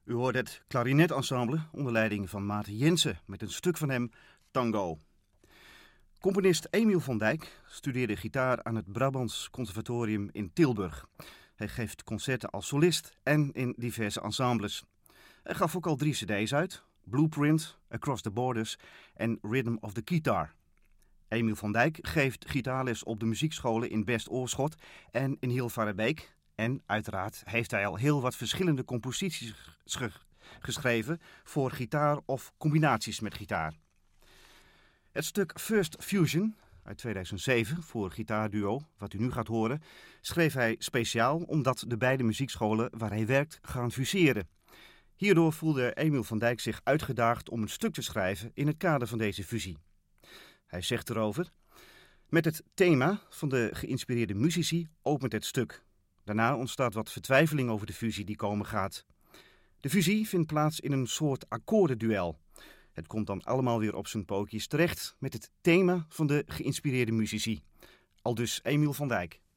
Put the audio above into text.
U hoort het klarinetensemble onder leiding van Maarten Jensen met een stuk van hem, Tango. Componist Emiel van Dijk studeerde gitaar aan het Brabants Conservatorium in Tilburg. Hij geeft concerten als solist en in diverse ensembles. Hij gaf ook al 3 cd's uit, Blueprint, Across the Borders en Rhythm of the Guitar. Emiel van Dijk geeft gitaarles op de muziekscholen in Best-Oorschot en in Hilvarenbeek. En uiteraard heeft hij al heel wat verschillende composities geschreven voor gitaar of combinaties met gitaar. Het stuk First Fusion uit 2007 voor gitaarduo, wat u nu gaat horen, schreef hij speciaal omdat de beide muziekscholen waar hij werkt gaan fuseren. Hierdoor voelde Emiel van Dijk zich uitgedaagd om een stuk te schrijven in het kader van deze fusie. Hij zegt erover: met het thema van de geïnspireerde muzici opent het stuk. Daarna ontstaat wat vertwijfeling over de fusie die komen gaat. De fusie vindt plaats in een soort akkoordenduel. Het komt dan allemaal weer op zijn pootjes terecht met het thema van de geïnspireerde muzici. Aldus Emiel van Dijk.